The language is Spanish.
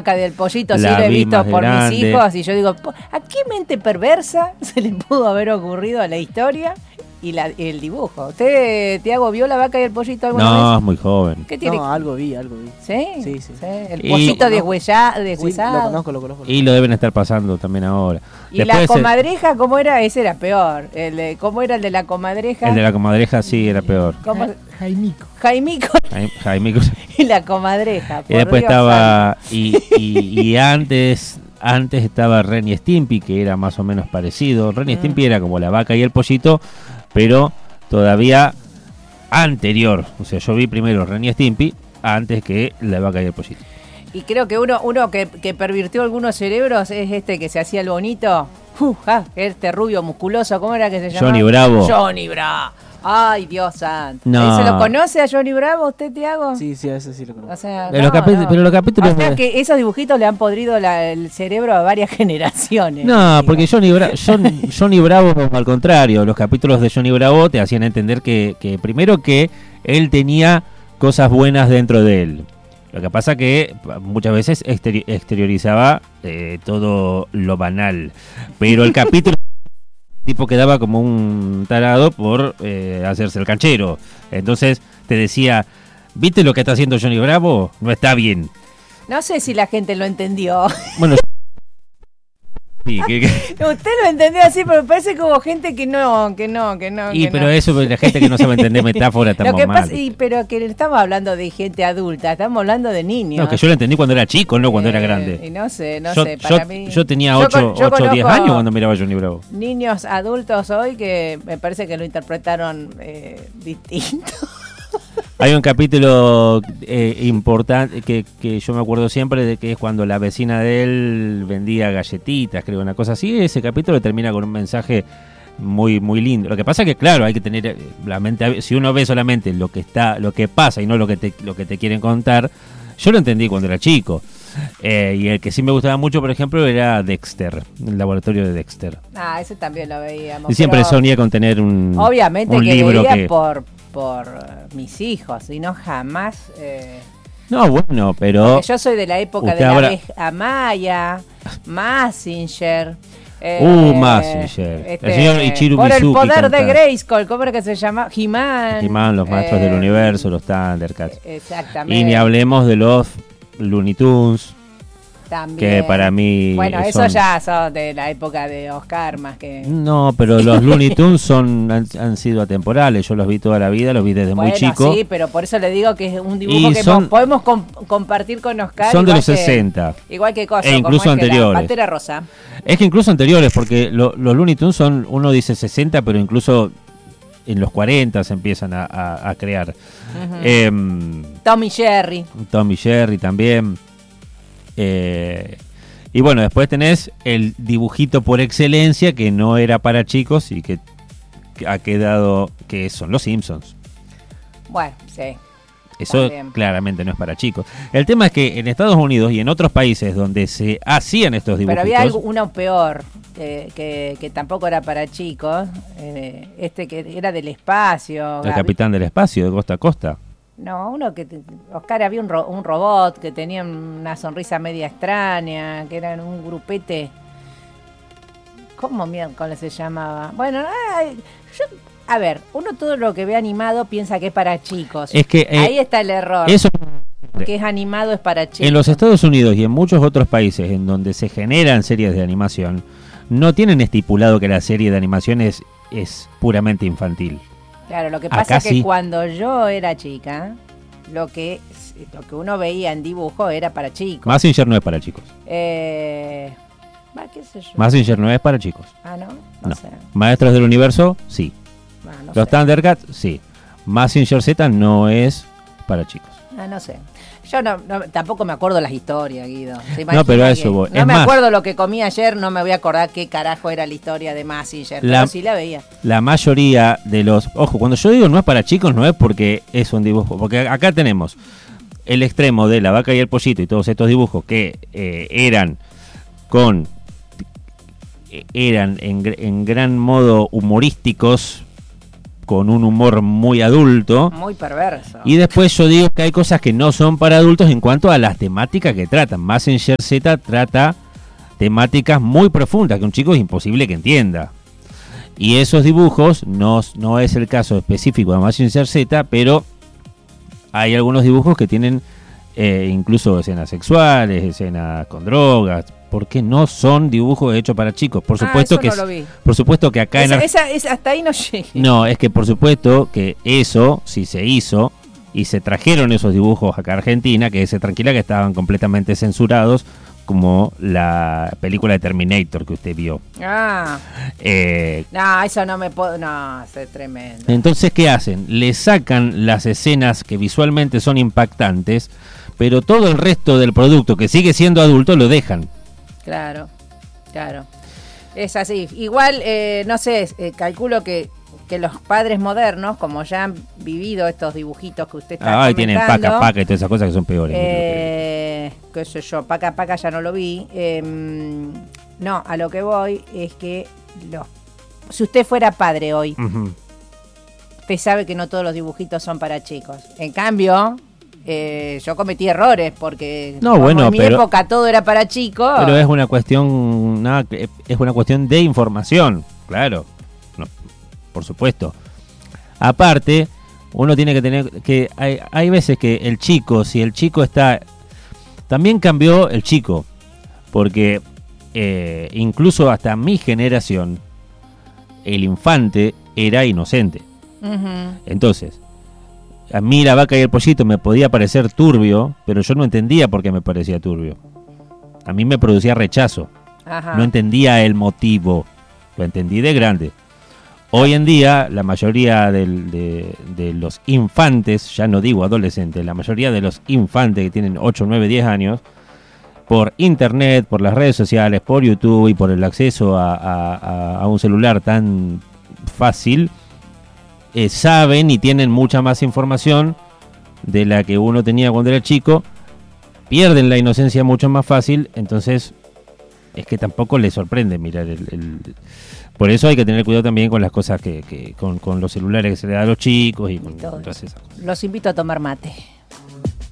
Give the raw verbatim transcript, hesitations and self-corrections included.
vaca y el pollito, sí La lo he vi visto más por grande. mis hijos, y yo digo, ¿a qué mente perversa se le pudo haber ocurrido a la historia y la, el dibujo? ¿Usted, Tiago, vio la vaca y el pollito alguna No, vez? es muy joven. ¿Qué tiene? No, algo vi, algo vi. ¿Sí? Sí, sí. ¿Sí? El Y- pollito Lo deshuella- Sí, deshuesado. lo conozco, lo conozco. Y lo deben estar pasando también ahora. Y la comadreja, ¿cómo era? Ese era peor. El de, ¿Cómo era el de la comadreja? El de la comadreja sí era peor. ¿Cómo? Ja- Jaimico. Jaimico Jaime, Jaime- y la comadreja. y por después Dios estaba y, y, y antes antes estaba Ren y Stimpy, que era más o menos parecido. Ren y Mm. Stimpy era como la vaca y el pollito, pero todavía anterior. O sea, yo vi primero Ren y Stimpy antes que la vaca y el pollito. Y creo que uno uno que, que pervirtió algunos cerebros es este que se hacía el bonito. Uh, ah, este rubio musculoso, ¿cómo era que se llamaba? Johnny Bravo. Johnny Bravo. Ay, Dios santo. No. ¿Se lo conoce a Johnny Bravo usted, Tiago? Sí, sí, a ese sí lo O conozco. sea, Pero no, los capi- no. pero los capítulos O sea de- que esos dibujitos le han podrido la- el cerebro a varias generaciones. No, digo. porque Johnny, Bra- John- Johnny Bravo, al contrario, los capítulos de Johnny Bravo te hacían entender que, que primero que él tenía cosas buenas dentro de él. Lo que pasa que muchas veces exteri- exteriorizaba eh, todo lo banal. Pero el capítulo tipo quedaba como un tarado por eh, hacerse el canchero. Entonces te decía, ¿viste lo que está haciendo Johnny Bravo? No está bien. No sé si la gente lo entendió. Bueno, sí, que- que- Usted lo entendió así, pero parece que hubo gente que no, que no, que no. y que pero no. eso, la gente que no sabe entender metáfora, Lo estamos que mal. pasa, y, pero que estamos hablando de gente adulta, estamos hablando de niños. No, que yo lo entendí cuando era chico, no cuando era Eh, grande. Y no sé, no yo, sé, para yo- mí. yo tenía Yo ocho con- yo o diez conozco años cuando miraba Johnny Bravo. Niños adultos hoy que me parece que lo interpretaron eh, distinto. Hay un capítulo eh, importante que, que yo me acuerdo siempre de que es cuando la vecina de él vendía galletitas, creo, una cosa así. Ese capítulo termina con un mensaje muy muy lindo. Lo que pasa que claro, hay que tener eh, la mente abi- si uno ve solamente lo que está, lo que pasa y no lo que te, lo que te quieren contar. Yo lo entendí cuando era chico. Eh, y el que sí me gustaba mucho, por ejemplo, era Dexter, el laboratorio de Dexter. Ah, ese también lo veíamos. Y siempre pero soñé con tener un, obviamente un que libro veía que... por, por eh, mis hijos, y no jamás. Eh, No, bueno, pero... porque yo soy de la época usted de la habrá- abeja Maya, Mazinger. Eh, Uh, Mazinger. El señor Ichiru por el Mizuki poder de cantaba. Grayskull, ¿cómo era que se llama? He-Man. He-Man, los maestros eh, del universo, los Thundercats. Exactamente. Y ni hablemos de los Looney Tunes, También. que para mí Bueno, son- eso ya son de la época de Oscar más que. No, pero los Looney Tunes son han, han sido atemporales. Yo los vi toda la vida, los vi desde Bueno, muy chico. sí, pero por eso le digo que es un dibujo Y que son- po- podemos com- compartir con Oscar. Son de igual los que- sesenta. Igual que cosas, E incluso anteriores. Pantera Rosa. Es que incluso anteriores, porque lo- los Looney Tunes son, uno dice sesenta, pero incluso en los cuarenta se empiezan a, a- a crear. Ujú. Em, Tommy Jerry. Tom y Jerry también. Eh, y bueno, después tenés el dibujito por excelencia que no era para chicos y que, que ha quedado, que son los Simpsons. Bueno, sí. Eso También. claramente no es para chicos. El tema es que en Estados Unidos y en otros países donde se hacían estos Pero dibujitos, había algo, uno peor, que, que, que tampoco era para chicos. eh, este que era del espacio. el Gabi- Capitán del Espacio de costa a costa. No, uno que. te- Oscar, había un, ro- un robot que tenía una sonrisa media extraña, que era un grupete. ¿Cómo miércoles se llamaba? Bueno, ay, yo. A ver, uno todo lo que ve animado piensa que es para chicos. Es que eh, Ahí está el error. eso Que es animado es para chicos. en los Estados Unidos y en muchos otros países en donde se generan series de animación, no tienen estipulado que la serie de animación es, es puramente infantil. Claro, lo que Acá pasa es que sí. cuando yo era chica, lo que lo que uno veía en dibujo era para chicos. Mazinger no es para chicos. Eh, va, qué sé yo. Mazinger no es para chicos. Ah, no, no, No. sé. Maestros del Universo, sí. Ah, no Los sé. Thundercats, sí. Mazinger Z no es para chicos. Ah, no sé. Yo no, no- tampoco me acuerdo las historias, Guido. ¿Se No, pero a imagina eso que- voy. No Es me más- acuerdo lo que comí ayer, no me voy a acordar qué carajo era la historia de Mazinger, La- pero sí la veía. La mayoría de los... Ojo, cuando yo digo no es para chicos, no es porque es un dibujo. Porque acá tenemos el extremo de La Vaca y el Pollito y todos estos dibujos que eh, eran con... eran en, gr- en gran modo humorísticos, con un humor muy adulto. Muy perverso. Y después yo digo que hay cosas que no son para adultos en cuanto a las temáticas que tratan. Mazinger Z trata temáticas muy profundas que un chico es imposible que entienda. Y esos dibujos, no, no es el caso específico de Mazinger Z, pero hay algunos dibujos que tienen eh, incluso escenas sexuales, escenas con drogas, porque no son dibujos hechos para chicos. Por supuesto ah, eso que no lo vi. por supuesto que acá esa, en Ar- esa, esa, hasta ahí no llegué. No, es que por supuesto que eso sí se hizo y se trajeron esos dibujos acá a Argentina, que se tranquila que estaban completamente censurados, como la película de Terminator que usted vio. Ah, Eh, no, eso no me puedo. No, es tremendo. entonces, ¿qué hacen? Le sacan las escenas que visualmente son impactantes, pero todo el resto del producto que sigue siendo adulto lo dejan. Claro, claro. Es así. Igual, eh, no sé, eh, calculo que, que los padres modernos, como ya han vivido estos dibujitos que usted está Ah, y tienen comentando, paca, paca y todas esas cosas que son peores. eh, qué sé yo, paca, paca ya no lo vi. Eh, no, a lo que voy es que los, si usted fuera padre hoy, Ujú. usted sabe que no todos los dibujitos son para chicos. En cambio, eh, yo cometí errores porque No, como bueno, en mi pero- época todo era para chicos. Pero es una cuestión, nada, que- es una cuestión de información, claro, no, por supuesto. Aparte, uno tiene que tener que hay, hay veces que el chico, si el chico está, también cambió el chico, porque eh, incluso hasta mi generación, el infante era inocente. Ujú. Entonces, a mí La Vaca y el Pollito me podía parecer turbio, pero yo no entendía por qué me parecía turbio. A mí me producía rechazo. Ajá. No entendía el motivo. Lo entendí de grande. Hoy en día, la mayoría del- de, de los infantes, ya no digo adolescentes, la mayoría de los infantes que tienen ocho, nueve, diez años, por internet, por las redes sociales, por YouTube y por el acceso a, a- a- a un celular tan fácil, eh, saben y tienen mucha más información de la que uno tenía cuando era chico, pierden la inocencia mucho más fácil, entonces es que tampoco les sorprende mirar el... el- por eso hay que tener cuidado también con las cosas que, que con, con los celulares que se le da a los chicos y con todo todas esas cosas. Los invito a tomar mate.